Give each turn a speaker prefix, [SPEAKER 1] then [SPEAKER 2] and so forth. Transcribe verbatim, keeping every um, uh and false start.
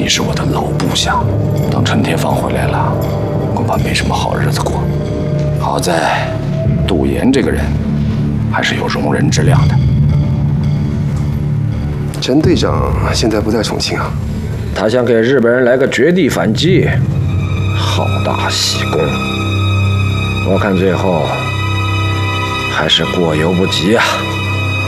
[SPEAKER 1] 是我的老部下，等陈铁放回来了，恐怕没什么好日子过。好在杜岩这个人还是有容人之量的。
[SPEAKER 2] 陈队长现在不在重庆啊？
[SPEAKER 3] 他想给日本人来个绝地反击，好大喜功。我看最后还是过犹不及啊。